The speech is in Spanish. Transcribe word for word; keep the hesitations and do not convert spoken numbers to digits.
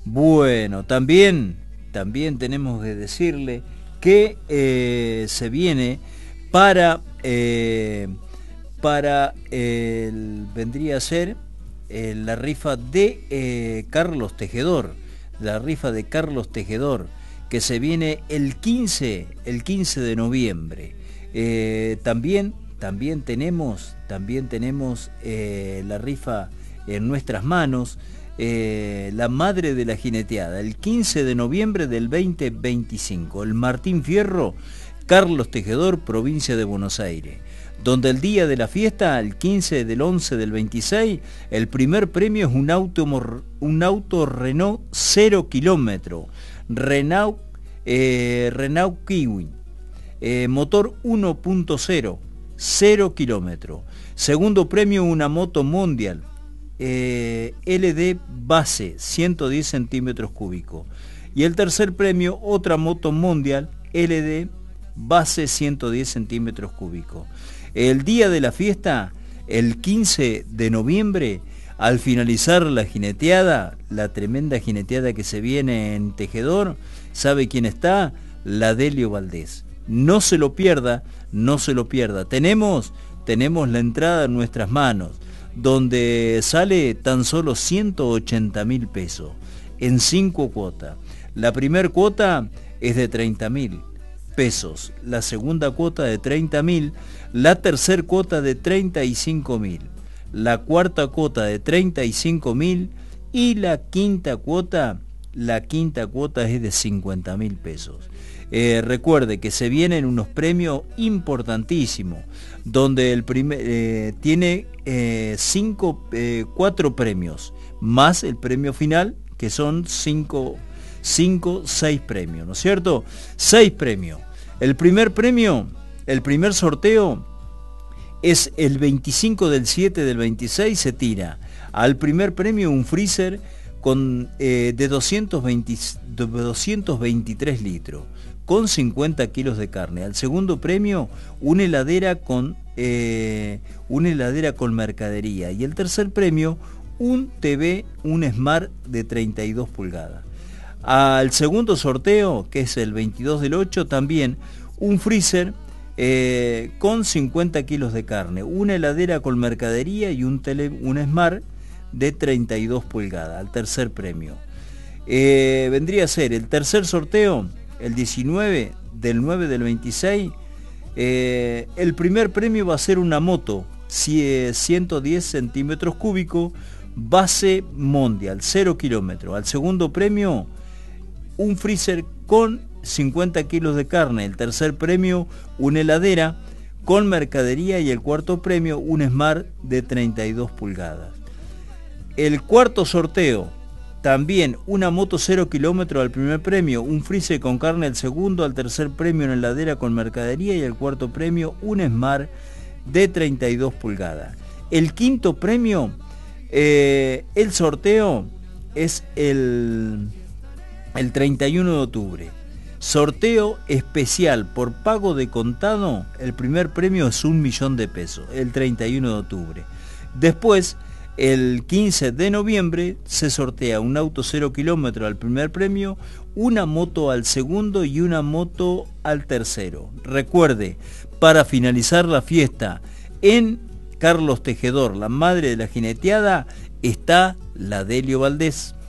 Bueno, también, también tenemos que decirle que eh, se viene para, eh, para el, vendría a ser eh, la rifa de eh, Carlos Tejedor, la rifa de Carlos Tejedor, que se viene el quince, el quince de noviembre. Eh, también, también tenemos, también tenemos eh, la rifa en nuestras manos, eh, la madre de la jineteada, el quince de noviembre del veinte veinticinco, el Martín Fierro, Carlos Tejedor, provincia de Buenos Aires, donde el día de la fiesta, el quince del once del veintiséis, el primer premio es un auto, un auto Renault cero kilómetro, Renault, eh, Renault Kiwi, eh, motor uno punto cero, cero kilómetro. Segundo premio, una moto Mondial, eh, L D base, ciento diez centímetros cúbicos. Y el tercer premio, otra moto Mondial, L D base, ciento diez centímetros cúbicos. El día de la fiesta, el quince de noviembre, al finalizar la jineteada, la tremenda jineteada que se viene en Tejedor, ¿sabe quién está? La Delio Valdés. No se lo pierda, no se lo pierda. Tenemos, tenemos la entrada en nuestras manos, donde sale tan solo ciento ochenta mil pesos, en cinco cuotas. La primera cuota es de treinta mil pesos, la segunda cuota de treinta mil, la tercera cuota de treinta y cinco mil, la cuarta cuota de treinta y cinco mil y la quinta cuota, la quinta cuota es de cincuenta mil pesos. Eh, recuerde que se vienen unos premios importantísimos, donde el primer eh, tiene eh, cinco, eh, cuatro premios, más el premio final, que son cinco, cinco, seis premios, ¿no es cierto? Seis premios. El primer premio, el primer sorteo es el veinticinco del siete del veintiséis, se tira al primer premio un freezer con, eh, de doscientos veinte, doscientos veintitrés litros, con cincuenta kilos de carne. Al segundo premio, una heladera con, eh, una heladera con mercadería. Y el tercer premio, un T V, un Smart de treinta y dos pulgadas. Al segundo sorteo, que es el veintidós del ocho, también un freezer eh, con cincuenta kilos de carne, una heladera con mercadería y un, tele, un Smart de treinta y dos pulgadas, al tercer premio. Eh, vendría a ser el tercer sorteo, el diecinueve del nueve del veintiséis, eh, el primer premio va a ser una moto ciento diez centímetros cúbicos, base Mondial, cero kilómetros. Al segundo premio, un freezer con cincuenta kilos de carne. El tercer premio, una heladera con mercadería. Y el cuarto premio, un Smart de treinta y dos pulgadas. El cuarto sorteo, también una moto cero kilómetros al primer premio, un freezer con carne al segundo, al tercer premio una heladera con mercadería y el cuarto premio un Smart de treinta y dos pulgadas. El quinto premio, eh, el sorteo es el, el treinta y uno de octubre. Sorteo especial por pago de contado, el primer premio es un millón de pesos, el treinta y uno de octubre. Después, el quince de noviembre se sortea un auto cero kilómetros al primer premio, una moto al segundo y una moto al tercero. Recuerde, para finalizar la fiesta, en Carlos Tejedor, la madre de la jineteada, está la Delio Valdés.